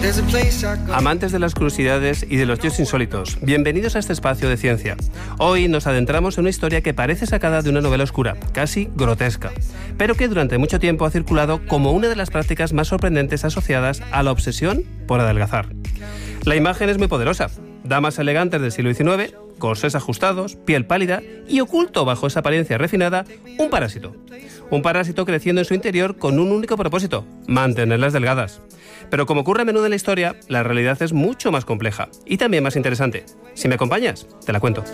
Amantes de las curiosidades y de los tíos insólitos, bienvenidos a este espacio de ciencia. Hoy nos adentramos en una historia que parece sacada de una novela oscura, casi grotesca, pero que durante mucho tiempo ha circulado como una de las prácticas más sorprendentes asociadas a la obsesión por adelgazar. La imagen es muy poderosa. Damas elegantes del siglo XIX, corsés ajustados, piel pálida y oculto bajo esa apariencia refinada, un parásito. Un parásito creciendo en su interior con un único propósito: mantenerlas delgadas. Pero como ocurre a menudo en la historia, la realidad es mucho más compleja y también más interesante. Si me acompañas, te la cuento.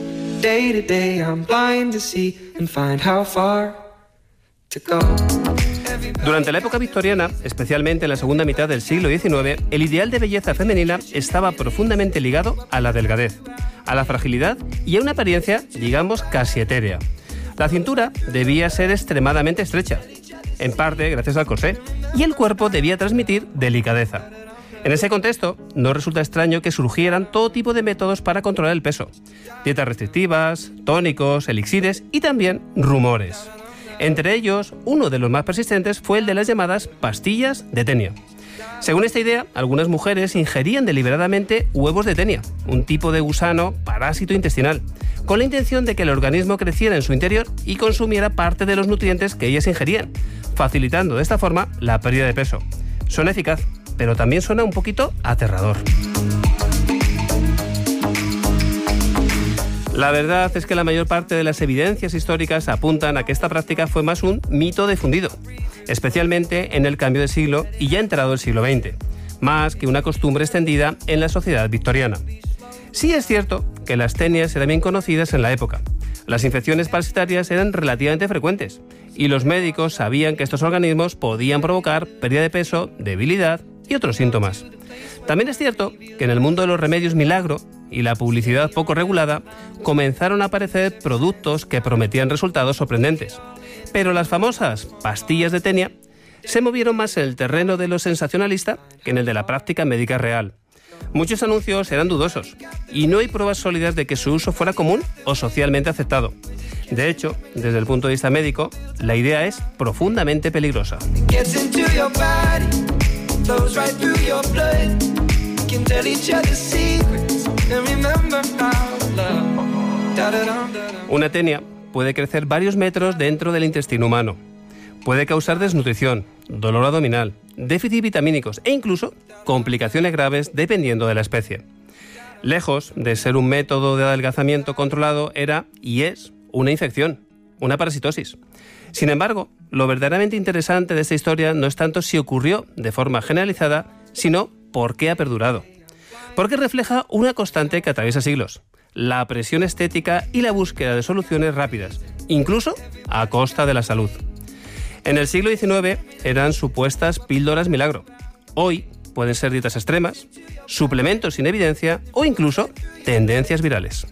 Durante la época victoriana, especialmente en la segunda mitad del siglo XIX, el ideal de belleza femenina estaba profundamente ligado a la delgadez, a la fragilidad y a una apariencia, digamos, casi etérea. La cintura debía ser extremadamente estrecha, en parte gracias al corsé, y el cuerpo debía transmitir delicadeza. En ese contexto, no resulta extraño que surgieran todo tipo de métodos para controlar el peso: dietas restrictivas, tónicos, elixires y también rumores. Entre ellos, uno de los más persistentes fue el de las llamadas pastillas de tenia. Según esta idea, algunas mujeres ingerían deliberadamente huevos de tenia, un tipo de gusano parásito intestinal, con la intención de que el organismo creciera en su interior y consumiera parte de los nutrientes que ellas ingerían, facilitando de esta forma la pérdida de peso. Suena eficaz, pero también suena un poquito aterrador. La verdad es que la mayor parte de las evidencias históricas apuntan a que esta práctica fue más un mito difundido, especialmente en el cambio de siglo y ya entrado el siglo XX, más que una costumbre extendida en la sociedad victoriana. Sí es cierto que las tenias eran bien conocidas en la época. Las infecciones parasitarias eran relativamente frecuentes y los médicos sabían que estos organismos podían provocar pérdida de peso, debilidad y otros síntomas. También es cierto que en el mundo de los remedios milagro y la publicidad poco regulada comenzaron a aparecer productos que prometían resultados sorprendentes. Pero las famosas pastillas de tenia se movieron más en el terreno de lo sensacionalista que en el de la práctica médica real. Muchos anuncios eran dudosos y no hay pruebas sólidas de que su uso fuera común o socialmente aceptado. De hecho, desde el punto de vista médico, la idea es profundamente peligrosa. Una tenia puede crecer varios metros dentro del intestino humano. Puede causar desnutrición, dolor abdominal, déficit vitamínicos e incluso complicaciones graves dependiendo de la especie. Lejos de ser un método de adelgazamiento controlado, era y es una infección, una parasitosis. Sin embargo, lo verdaderamente interesante de esta historia no es tanto si ocurrió de forma generalizada, sino por qué ha perdurado. Porque refleja una constante que atraviesa siglos: la presión estética y la búsqueda de soluciones rápidas, incluso a costa de la salud. En el siglo XIX eran supuestas píldoras milagro. Hoy pueden ser dietas extremas, suplementos sin evidencia o incluso tendencias virales.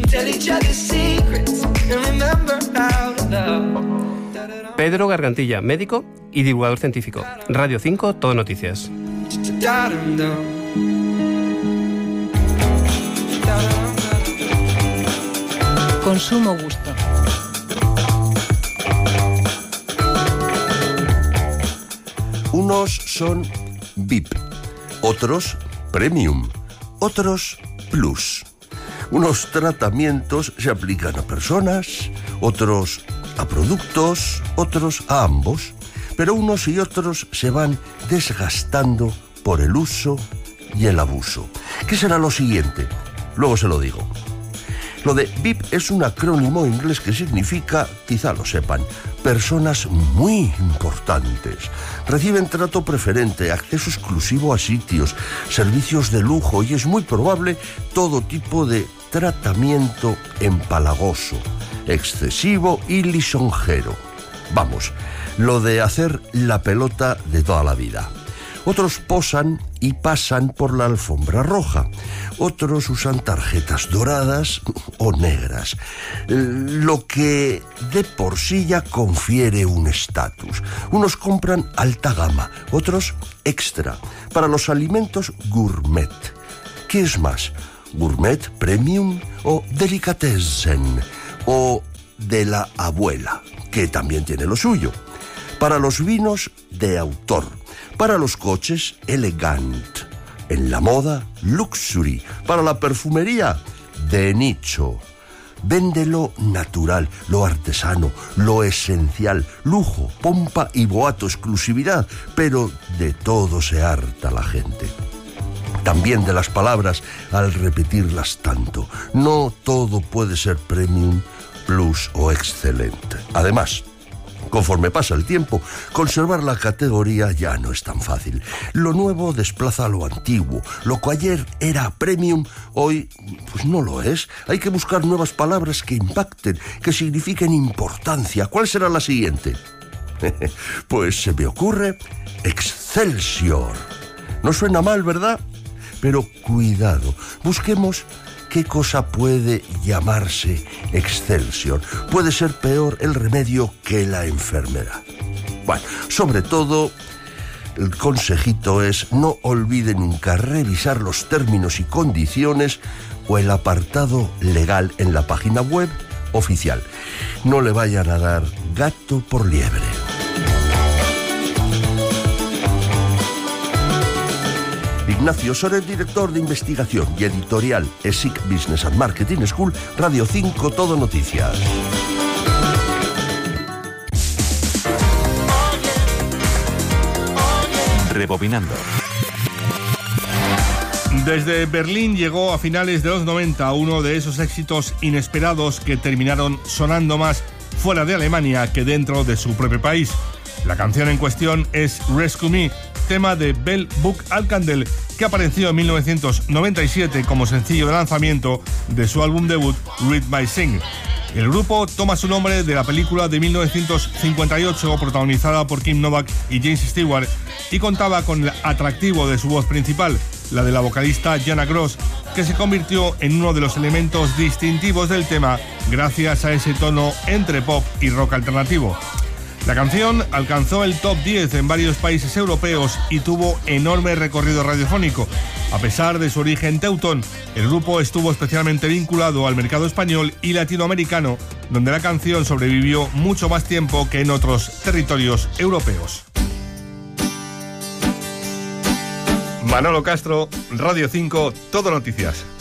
Pedro Gargantilla, médico y divulgador científico. Radio 5, Todo Noticias. Consumo gusto. Unos son VIP, otros Premium, otros Plus. Unos tratamientos se aplican a personas, otros a productos, otros a ambos, pero unos y otros se van desgastando por el uso y el abuso. ¿Qué será lo siguiente? Luego se lo digo. Lo de VIP es un acrónimo inglés que significa, quizá lo sepan, personas muy importantes. Reciben trato preferente, acceso exclusivo a sitios, servicios de lujo y es muy probable todo tipo de tratamiento empalagoso, excesivo y lisonjero. Vamos, lo de hacer la pelota de toda la vida. Otros posan y pasan por la alfombra roja. Otros usan tarjetas doradas o negras, lo que de por sí ya confiere un estatus. Unos compran alta gama, otros extra, para los alimentos gourmet. ¿Qué es más? ¿Gourmet, premium o delicatessen? O de la abuela, que también tiene lo suyo. Para los vinos, de autor. Para los coches, elegant. En la moda, luxury. Para la perfumería, de nicho. Vende lo natural, lo artesano, lo esencial, lujo, pompa y boato, exclusividad, pero de todo se harta la gente. También de las palabras al repetirlas tanto. No todo puede ser premium, plus o excelente. Además, conforme pasa el tiempo, conservar la categoría ya no es tan fácil. Lo nuevo desplaza a lo antiguo. Lo que ayer era premium, hoy pues no lo es. Hay que buscar nuevas palabras que impacten, que signifiquen importancia. ¿Cuál será la siguiente? Pues se me ocurre Excelsior. No suena mal, ¿verdad? Pero cuidado, busquemos qué cosa puede llamarse Excelsior. Puede ser peor el remedio que la enfermedad. Bueno, sobre todo, el consejito es no olvide nunca revisar los términos y condiciones o el apartado legal en la página web oficial. No le vayan a dar gato por liebre. Ignacio Soler, director de investigación y editorial ESIC Business and Marketing School, Radio 5 Todo Noticias. Rebobinando. Desde Berlín llegó a finales de los 90 uno de esos éxitos inesperados que terminaron sonando más fuera de Alemania que dentro de su propio país. La canción en cuestión es Rescue Me, tema de Bell Buck Alcandel, que apareció en 1997 como sencillo de lanzamiento de su álbum debut Read My Sing. El grupo toma su nombre de la película de 1958 protagonizada por Kim Novak y James Stewart y contaba con el atractivo de su voz principal, la de la vocalista Jana Gross, que se convirtió en uno de los elementos distintivos del tema gracias a ese tono entre pop y rock alternativo. La canción alcanzó el top 10 en varios países europeos y tuvo enorme recorrido radiofónico. A pesar de su origen teutón, el grupo estuvo especialmente vinculado al mercado español y latinoamericano, donde la canción sobrevivió mucho más tiempo que en otros territorios europeos. Manolo Castro, Radio 5, Todo Noticias.